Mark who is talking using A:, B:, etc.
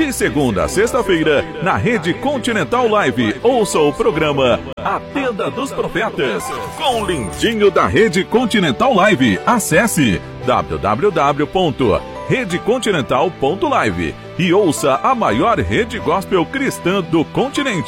A: De segunda a sexta-feira, na Rede Continental Live, ouça o programa A Tenda dos Profetas, com o lindinho da Rede Continental Live. Acesse www.redecontinental.live e ouça a maior rede gospel cristã do continente.